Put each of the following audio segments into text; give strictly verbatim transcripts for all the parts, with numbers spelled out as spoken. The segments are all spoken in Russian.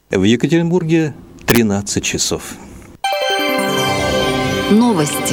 В Екатеринбурге тринадцать часов. Новости.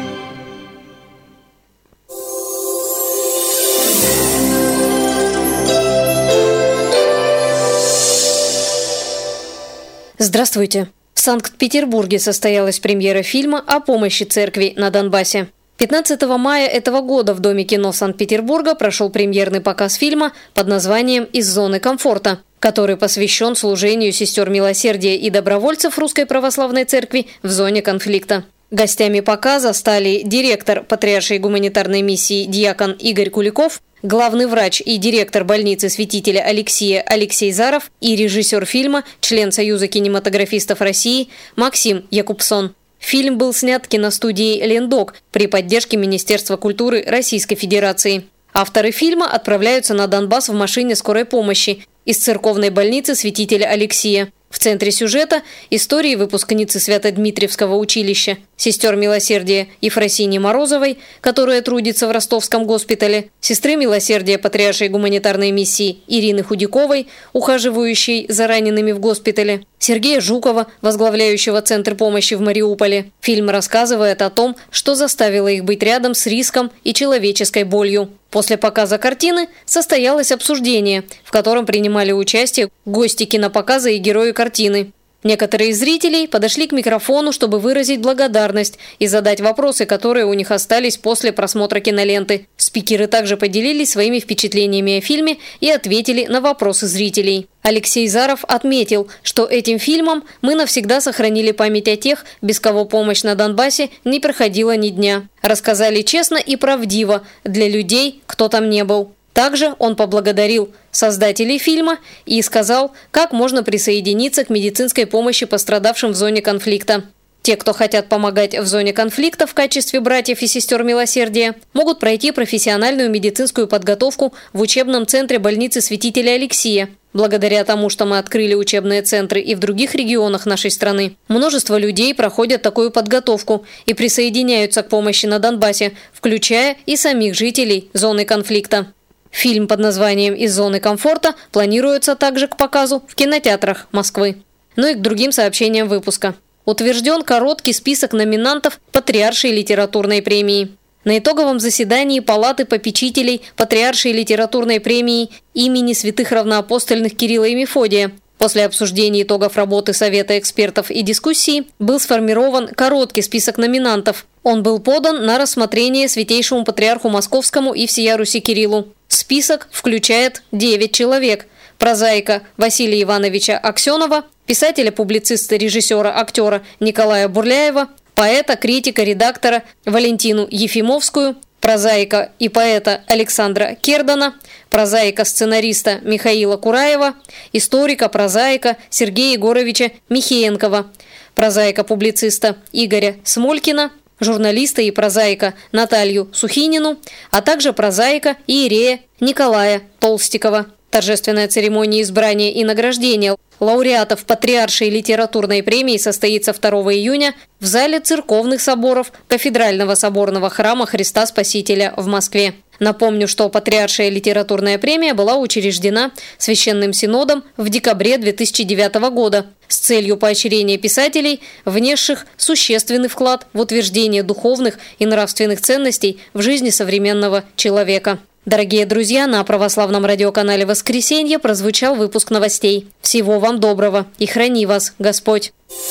Здравствуйте. В Санкт-Петербурге состоялась премьера фильма о помощи церкви на Донбассе. пятнадцатого мая этого года в Доме кино Санкт-Петербурга прошел премьерный показ фильма под названием «Из зоны комфорта», который посвящен служению сестер милосердия и добровольцев Русской Православной Церкви в зоне конфликта. Гостями показа стали директор Патриаршей гуманитарной миссии диакон Игорь Куликов, главный врач и директор больницы святителя Алексия Алексей Заров и режиссер фильма, член Союза кинематографистов России Максим Якубсон. Фильм был снят киностудией «Лендок» при поддержке Министерства культуры Российской Федерации. Авторы фильма отправляются на Донбасс в машине скорой помощи из церковной больницы святителя Алексия. В центре сюжета – истории выпускницы Свято-Дмитриевского училища, сестер милосердия Ефросинии Морозовой, которая трудится в ростовском госпитале, сестры милосердия Патриаршей гуманитарной миссии Ирины Худяковой, ухаживающей за ранеными в госпитале, Сергея Жукова, возглавляющего Центр помощи в Мариуполе. Фильм рассказывает о том, что заставило их быть рядом с риском и человеческой болью. После показа картины состоялось обсуждение, в котором принимали участие гости кинопоказа и герои картины. Некоторые из зрителей подошли к микрофону, чтобы выразить благодарность и задать вопросы, которые у них остались после просмотра киноленты. Спикеры также поделились своими впечатлениями о фильме и ответили на вопросы зрителей. Алексей Заров отметил, что этим фильмом мы навсегда сохранили память о тех, без кого помощь на Донбассе не проходила ни дня. Рассказали честно и правдиво для людей, кто там не был. Также он поблагодарил создателей фильма и сказал, как можно присоединиться к медицинской помощи пострадавшим в зоне конфликта. Те, кто хотят помогать в зоне конфликта в качестве братьев и сестер милосердия, могут пройти профессиональную медицинскую подготовку в учебном центре больницы святителя Алексия. Благодаря тому, что мы открыли учебные центры и в других регионах нашей страны, множество людей проходят такую подготовку и присоединяются к помощи на Донбассе, включая и самих жителей зоны конфликта. Фильм под названием «Из зоны комфорта» планируется также к показу в кинотеатрах Москвы. Ну и к другим сообщениям выпуска. Утвержден короткий список номинантов Патриаршей литературной премии. На итоговом заседании Палаты попечителей Патриаршей литературной премии имени святых равноапостольных Кирилла и Мефодия после обсуждения итогов работы Совета экспертов и дискуссии был сформирован короткий список номинантов. Он был подан на рассмотрение Святейшему Патриарху Московскому и всея Руси Кириллу. Список включает девять человек. Прозаика Василия Ивановича Аксенова, писателя-публициста, режиссера, актера Николая Бурляева, поэта, критика, редактора Валентину Ефимовскую, прозаика и поэта Александра Кердана, прозаика-сценариста Михаила Кураева, историка-прозаика Сергея Егоровича Михеенкова, прозаика-публициста Игоря Смолькина, журналиста и прозаика Наталью Сухинину, а также прозаика и иерея Николая Толстикова. Торжественная церемония избрания и награждения лауреатов Патриаршей литературной премии состоится второго июня в зале церковных соборов Кафедрального соборного храма Христа Спасителя в Москве. Напомню, что Патриаршая литературная премия была учреждена Священным Синодом в декабре две тысячи девятого года с целью поощрения писателей, внесших существенный вклад в утверждение духовных и нравственных ценностей в жизни современного человека. Дорогие друзья, на православном радиоканале «Воскресенье» прозвучал выпуск новостей. Всего вам доброго и храни вас Господь!